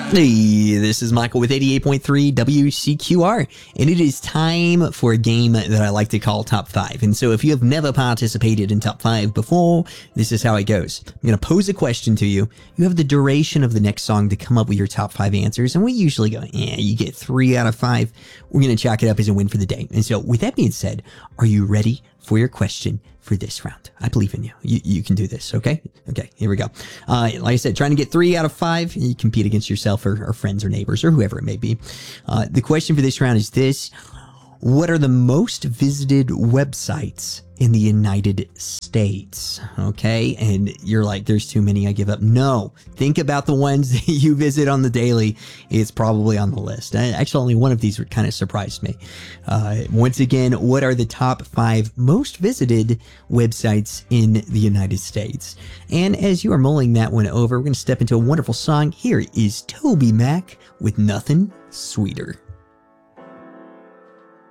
Hey, this is Michael with 88.3 WCQR, and it is time for a game that I like to call Top 5. And so if you have never participated in Top 5 before, this is how it goes. I'm going to pose a question to you. You have the duration of the next song to come up with your top 5 answers, and we usually go, you get 3 out of 5. We're going to chalk it up as a win for the day. And so with that being said, are you ready for your question for this round? I believe in you. You can do this, okay? Okay, here we go. Like I said, trying to get 3 out of 5. You compete against yourself or friends or neighbors or whoever it may be. The question for this round is this. What are the most visited websites in the United States? Okay, and you're like, there's too many, I give up. No, think about the ones that you visit on the daily. It's probably on the list. Actually, only one of these kind of surprised me. Once again, what are the top 5 most visited websites in the United States? And as you are mulling that one over, we're going to step into a wonderful song. Here is Toby Mac with Nothing Sweeter.